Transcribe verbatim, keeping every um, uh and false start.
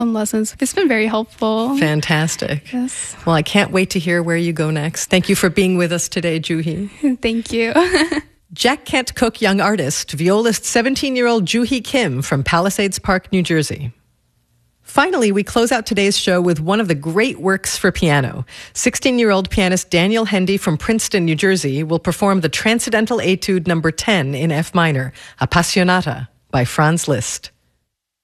lessons. It's been very helpful. Fantastic. Yes. Well, I can't wait to hear where you go next. Thank you for being with us today, Juhi. Thank you. Jack Kent Cooke Young Artist, violist seventeen-year-old Juhi Kim from Palisades Park, New Jersey. Finally, we close out today's show with one of the great works for piano. sixteen-year-old pianist Daniel Hendy from Princeton, New Jersey, will perform the Transcendental Etude number ten in F minor, Appassionata, by Franz Liszt.